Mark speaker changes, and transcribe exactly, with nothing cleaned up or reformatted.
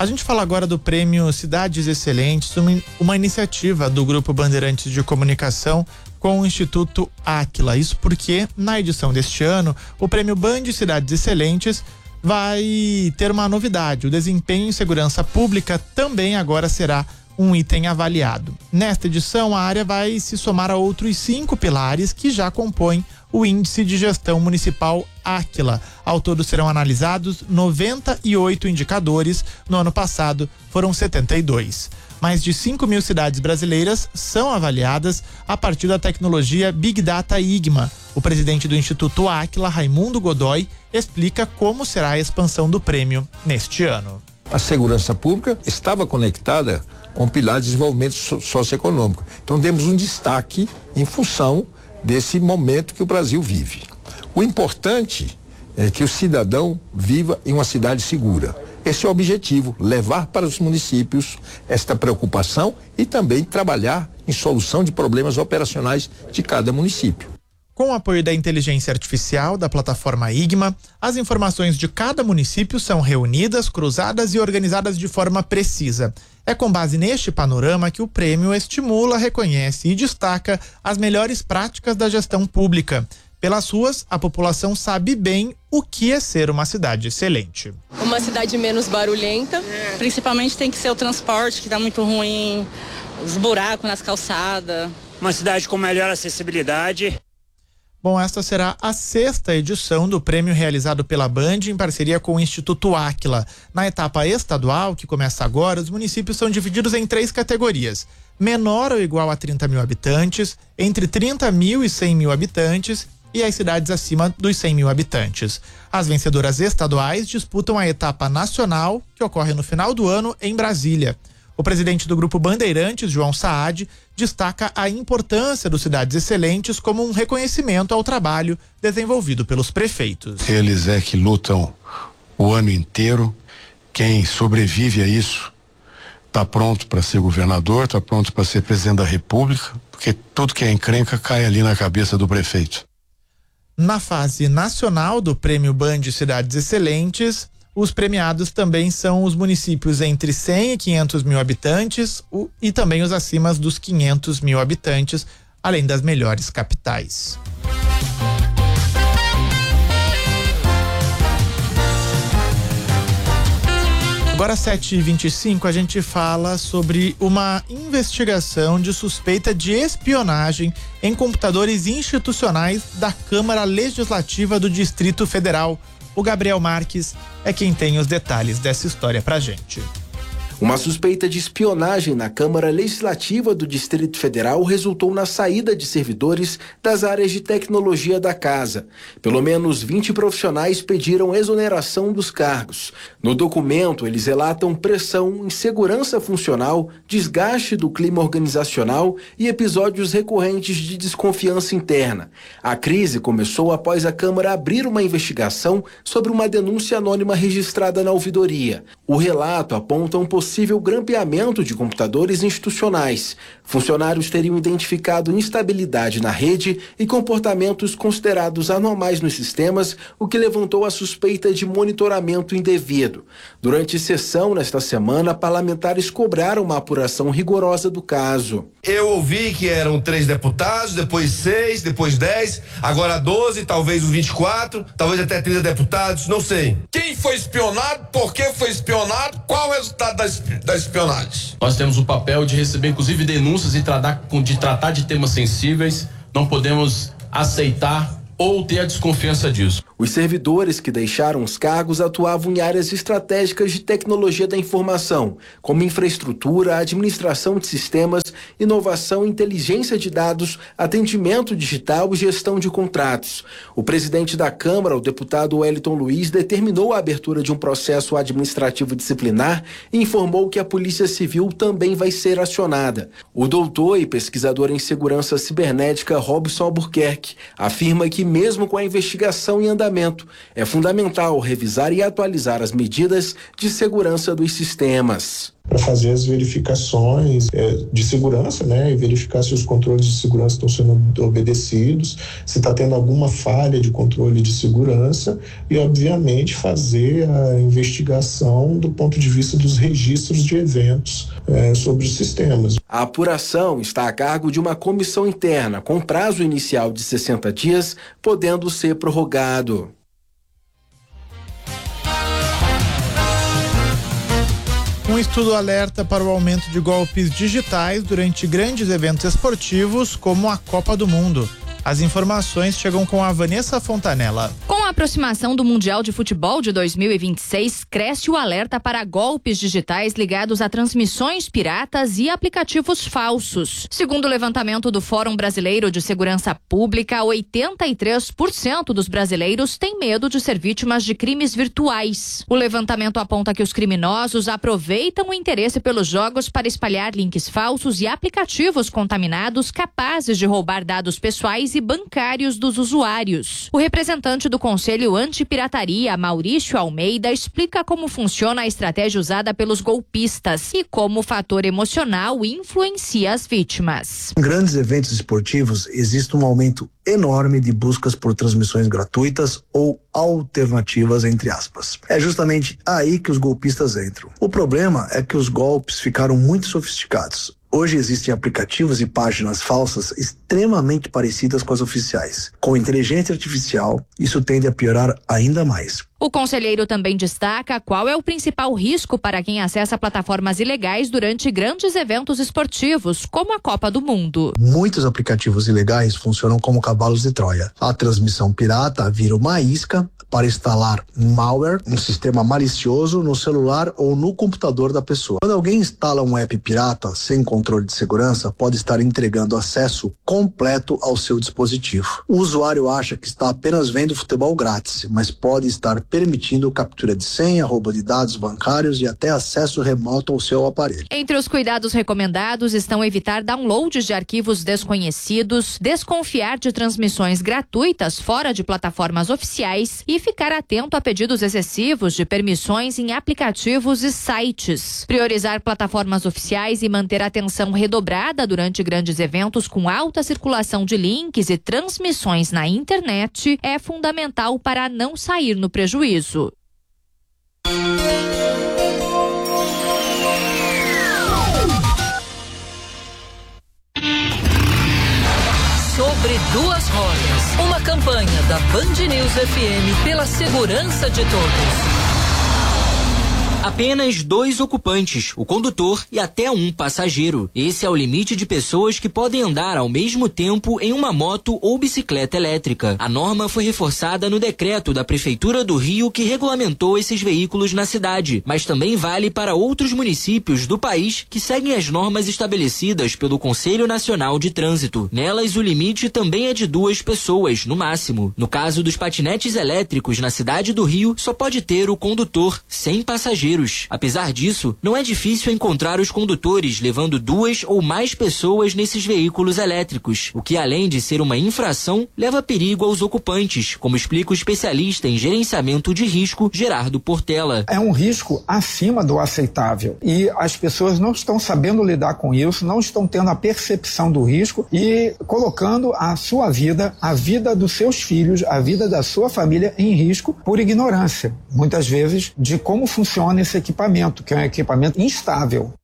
Speaker 1: A gente fala agora do prêmio Cidades Excelentes, uma, uma iniciativa do Grupo Bandeirantes de Comunicação com o Instituto Áquila. Isso porque, na edição deste ano, o prêmio Band Cidades Excelentes vai ter uma novidade. O desempenho em segurança pública também agora será um item avaliado. Nesta edição, a área vai se somar a outros cinco pilares que já compõem o Índice de Gestão Municipal Áquila. Ao todo serão analisados noventa e oito indicadores, no ano passado foram setenta e dois. Mais de cinco mil cidades brasileiras são avaliadas a partir da tecnologia Big Data IGMA. O presidente do Instituto Áquila, Raimundo Godoy, explica como será a expansão do prêmio neste ano.
Speaker 2: A segurança pública estava conectada com o pilar de desenvolvimento so- socioeconômico. Então demos um destaque em função desse momento que o Brasil vive. O importante é que o cidadão viva em uma cidade segura. Esse é o objetivo, levar para os municípios esta preocupação e também trabalhar em solução de problemas operacionais de cada município.
Speaker 1: Com o apoio da inteligência artificial da plataforma IGMA, as informações de cada município são reunidas, cruzadas e organizadas de forma precisa. É com base neste panorama que o prêmio estimula, reconhece e destaca as melhores práticas da gestão pública. Pelas ruas, a população sabe bem o que é ser uma cidade excelente.
Speaker 3: Uma cidade menos barulhenta.
Speaker 4: É. Principalmente tem que ser o transporte, que está muito ruim, os buracos nas calçadas.
Speaker 5: Uma cidade com melhor acessibilidade.
Speaker 1: Bom, esta será a sexta edição do prêmio realizado pela Band em parceria com o Instituto Áquila. Na etapa estadual, que começa agora, os municípios são divididos em três categorias: menor ou igual a trinta mil habitantes, entre trinta mil e cem mil habitantes e as cidades acima dos cem mil habitantes. As vencedoras estaduais disputam a etapa nacional, que ocorre no final do ano em Brasília. O presidente do Grupo Bandeirantes, João Saad, destaca a importância dos Cidades Excelentes como um reconhecimento ao trabalho desenvolvido pelos prefeitos.
Speaker 6: Eles é que lutam o ano inteiro. Quem sobrevive a isso está pronto para ser governador, está pronto para ser presidente da República, porque tudo que é encrenca cai ali na cabeça do prefeito.
Speaker 1: Na fase nacional do Prêmio Band Cidades Excelentes, os premiados também são os municípios entre cem e quinhentos mil habitantes o, e também os acima dos quinhentos mil habitantes, além das melhores capitais. Agora, sete e vinte e cinco, a gente fala sobre uma investigação de suspeita de espionagem em computadores institucionais da Câmara Legislativa do Distrito Federal. O Gabriel Marques é quem tem os detalhes dessa história pra gente.
Speaker 7: Uma suspeita de espionagem na Câmara Legislativa do Distrito Federal resultou na saída de servidores das áreas de tecnologia da casa. Pelo menos vinte profissionais pediram exoneração dos cargos. No documento, eles relatam pressão, insegurança funcional, desgaste do clima organizacional e episódios recorrentes de desconfiança interna. A crise começou após a Câmara abrir uma investigação sobre uma denúncia anônima registrada na ouvidoria. O relato aponta um possível possível grampeamento de computadores institucionais. Funcionários teriam identificado instabilidade na rede e comportamentos considerados anormais nos sistemas, o que levantou a suspeita de monitoramento indevido. Durante sessão nesta semana, parlamentares cobraram uma apuração rigorosa do caso.
Speaker 8: Eu ouvi que eram três deputados, depois seis, depois dez, agora doze, talvez os vinte e quatro, talvez até trinta deputados, não sei. Quem foi espionado, por que foi espionado, qual o resultado da, da espionagem?
Speaker 9: Nós temos o papel de receber, inclusive, denúncias e tratar, de tratar de temas sensíveis. Não podemos aceitar ou ter a desconfiança disso.
Speaker 7: Os servidores que deixaram os cargos atuavam em áreas estratégicas de tecnologia da informação, como infraestrutura, administração de sistemas, inovação, inteligência de dados, atendimento digital e gestão de contratos. O presidente da Câmara, o deputado Wellington Luiz, determinou a abertura de um processo administrativo disciplinar e informou que a Polícia Civil também vai ser acionada. O doutor e pesquisador em segurança cibernética Robson Albuquerque afirma que, mesmo com a investigação em andamento, é fundamental revisar e atualizar as medidas de segurança dos sistemas.
Speaker 10: para fazer as verificações é, de segurança, né, e verificar se os controles de segurança estão sendo obedecidos, se está tendo alguma falha de controle de segurança e, obviamente, fazer a investigação do ponto de vista dos registros de eventos é, sobre os sistemas.
Speaker 7: A apuração está a cargo de uma comissão interna com prazo inicial de sessenta dias, podendo ser prorrogado.
Speaker 1: Um estudo alerta para o aumento de golpes digitais durante grandes eventos esportivos, como a Copa do Mundo. As informações chegam com a Vanessa Fontanella.
Speaker 11: Com a aproximação do Mundial de Futebol de dois mil e vinte e seis, cresce o alerta para golpes digitais ligados a transmissões piratas e aplicativos falsos. Segundo o levantamento do Fórum Brasileiro de Segurança Pública, oitenta e três por cento dos brasileiros têm medo de ser vítimas de crimes virtuais. O levantamento aponta que os criminosos aproveitam o interesse pelos jogos para espalhar links falsos e aplicativos contaminados capazes de roubar dados pessoais e bancários dos usuários. O representante do Conselho Antipirataria, Maurício Almeida, explica como funciona a estratégia usada pelos golpistas e como o fator emocional influencia as vítimas.
Speaker 12: Em grandes eventos esportivos, existe um aumento enorme de buscas por transmissões gratuitas ou alternativas, entre aspas. É justamente aí que os golpistas entram. O problema é que os golpes ficaram muito sofisticados. Hoje existem aplicativos e páginas falsas extremamente parecidas com as oficiais. Com inteligência artificial, isso tende a piorar ainda mais.
Speaker 11: O conselheiro também destaca qual é o principal risco para quem acessa plataformas ilegais durante grandes eventos esportivos, como a Copa do Mundo.
Speaker 12: Muitos aplicativos ilegais funcionam como cavalos de Troia. A transmissão pirata vira uma isca para instalar malware, um sistema malicioso, no celular ou no computador da pessoa. Quando alguém instala um app pirata sem controle de segurança, pode estar entregando acesso completo ao seu dispositivo. O usuário acha que está apenas vendo futebol grátis, mas pode estar permitindo captura de senha, roubo de dados bancários e até acesso remoto ao seu aparelho.
Speaker 11: Entre os cuidados recomendados estão evitar downloads de arquivos desconhecidos, desconfiar de transmissões gratuitas fora de plataformas oficiais e ficar atento a pedidos excessivos de permissões em aplicativos e sites. Priorizar plataformas oficiais e manter a atenção redobrada durante grandes eventos com alta circulação de links e transmissões na internet é fundamental para não sair no prejuízo.
Speaker 13: Sobre duas rodas, uma campanha da Band News F M pela segurança de todos.
Speaker 14: Apenas dois ocupantes, o condutor e até um passageiro. Esse é o limite de pessoas que podem andar ao mesmo tempo em uma moto ou bicicleta elétrica. A norma foi reforçada no decreto da Prefeitura do Rio que regulamentou esses veículos na cidade, mas também vale para outros municípios do país que seguem as normas estabelecidas pelo Conselho Nacional de Trânsito. Nelas, o limite também é de duas pessoas, no máximo. No caso dos patinetes elétricos na cidade do Rio, só pode ter o condutor, sem passageiros. Apesar disso, não é difícil encontrar os condutores levando duas ou mais pessoas nesses veículos elétricos, o que, além de ser uma infração, leva perigo aos ocupantes, como explica o especialista em gerenciamento de risco, Gerardo Portela.
Speaker 15: É um risco acima do aceitável e as pessoas não estão sabendo lidar com isso, não estão tendo a percepção do risco e colocando a sua vida, a vida dos seus filhos, a vida da sua família em risco por ignorância, muitas vezes, de como funciona esse equipamento, que é um equipamento instável.